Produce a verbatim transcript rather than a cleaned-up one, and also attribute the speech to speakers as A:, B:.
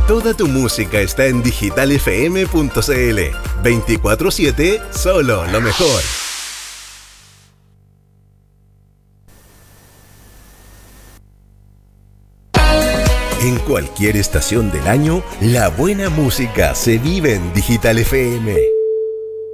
A: Toda tu música está en digital f m punto c l. veinticuatro siete, solo lo mejor. En cualquier estación del año, la buena música se vive en Digital F M.